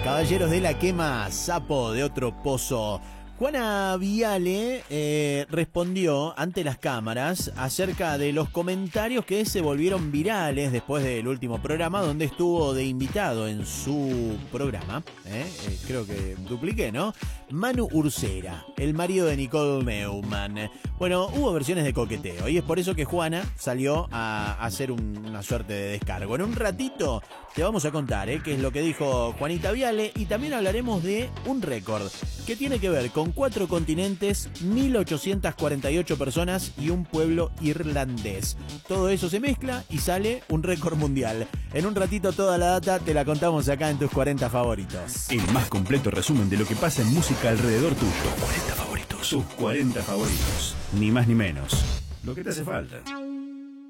Caballeros de la Quema, sapo de otro pozo. Juana Viale respondió ante las cámaras acerca de los comentarios que se volvieron virales después del último programa donde estuvo de invitado en su programa. Creo que dupliqué, ¿no? Manu Ursera, el marido de Nicole Neumann. Bueno, hubo versiones de coqueteo y es por eso que Juana salió a hacer una suerte de descargo. En un ratito te vamos a contar qué es lo que dijo Juanita Viale y también hablaremos de un récord que tiene que ver con 4 continentes, 1848 personas y un pueblo irlandés. Todo eso se mezcla y sale un récord mundial. En un ratito toda la data te la contamos acá en tus 40 favoritos. El más completo resumen de lo que pasa en música alrededor tuyo. 40 favoritos. Sus 40 favoritos. Ni más ni menos. Lo que te hace falta.